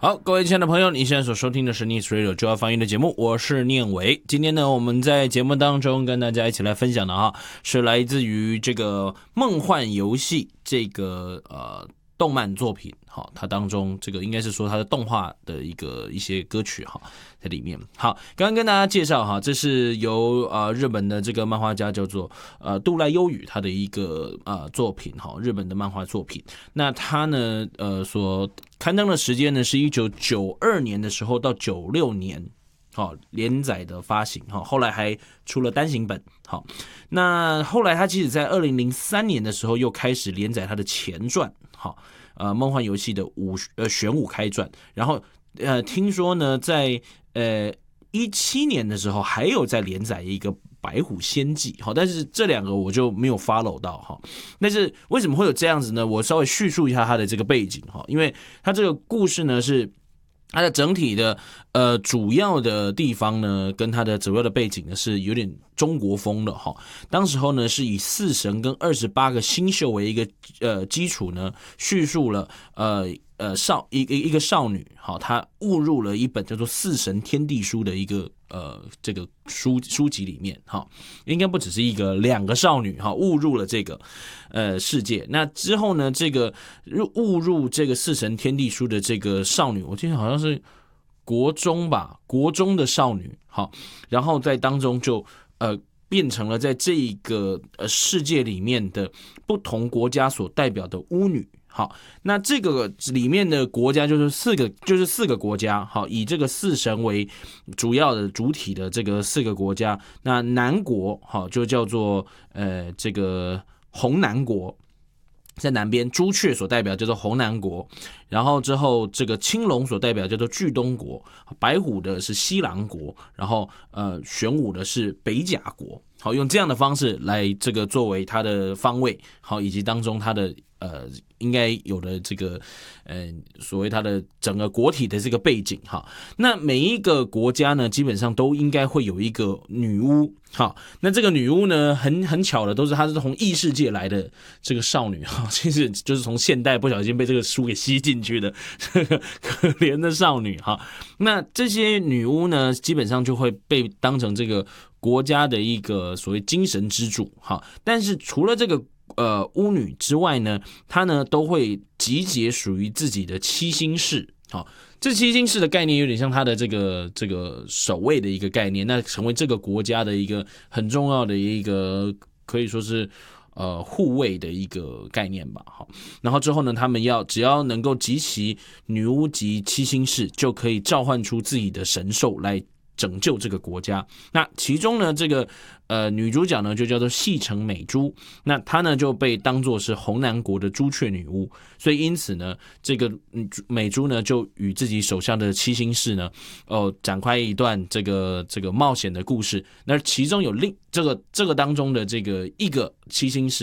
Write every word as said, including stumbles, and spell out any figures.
好，各位亲爱的朋友，你现在所收听的是 News Radio 就要翻译的节目，我是念伟。今天呢，我们在节目当中跟大家一起来分享的哈，是来自于这个梦幻游戏这个呃动漫作品，好，它当中这个应该是说它的动画的一个一些歌曲哈在里面。好，刚刚跟大家介绍哈，这是由呃日本的这个漫画家叫做呃杜濑优羽他的一个呃作品哈，日本的漫画作品。那他呢呃所刊登的时间呢是一九九二年的时候到九六年。好，连载的发行，好，后来还出了单行本，好，那后来他其实在二零零三年的时候又开始连载他的前传，好，呃，梦幻游戏的武呃玄武开传，然后呃，听说呢，在呃一七年的时候还有在连载一个白虎仙记，好，但是这两个我就没有 follow 到哈。但是为什么会有这样子呢？我稍微叙述一下他的这个背景哈，因为他这个故事呢是。它的整体的呃主要的地方呢，跟它的主要的背景呢是有点中国风的哈。当时候呢是以四神跟二十八个星宿为一个呃基础呢，叙述了呃呃少一一个少女好，她误入了一本叫做《四神天地书》的一个呃这个书书籍里面哈，应该不只是一个两个少女哈误入了这个呃世界。那之后呢，这个误入这个《四神天地书》的这个少女，我记得好像是国中吧，国中的少女好，然后在当中就呃。变成了在这个呃世界里面的不同国家所代表的巫女。好，那这个里面的国家就是四个，就是四个国家。好，以这个四神为主要的主体的这个四个国家。那南国好就叫做呃这个红南国。在南边，朱雀所代表叫做红南国，然后之后这个青龙所代表叫做巨东国，白虎的是西狼国，然后呃玄武的是北甲国。好，用这样的方式来这个作为它的方位，好，以及当中它的呃应该有的这个呃所谓它的整个国体的这个背景哈。那每一个国家呢，基本上都应该会有一个女巫。好，那这个女巫呢，很很巧的，都是她是从异世界来的这个少女哈，其实就是从现代不小心被这个书给吸进去的这个可怜的少女哈。那这些女巫呢，基本上就会被当成这个国家的一个所谓精神支柱哈。但是除了这个呃巫女之外呢，她呢都会集结属于自己的七星士。好，这七星士的概念有点像它的这个这个守卫的一个概念，那成为这个国家的一个很重要的一个可以说是呃护卫的一个概念吧。好，然后之后呢，他们要只要能够集齐女巫及七星士，就可以召唤出自己的神兽来拯救这个国家。那其中呢，这个呃女主角呢就叫做细城美珠，那她呢就被当作是红南国的朱雀女巫，所以因此呢，这个美珠呢就与自己手下的七星士呢，哦展开一段这个这个冒险的故事。那其中有另这个这个当中的这个一个七星士。